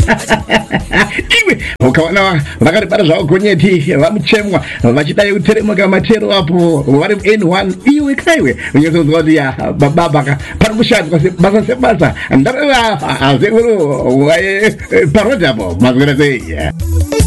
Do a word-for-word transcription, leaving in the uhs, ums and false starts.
iwe ukaona vakati para zvavo gonyeti vamuchemwa vachidai kuteremuka matero apo vari N one iwe kaiwe unyatsoziva kuti ya baba pari kushandwa basa sebasa ndareva azekuru parodhi apo mazwira sei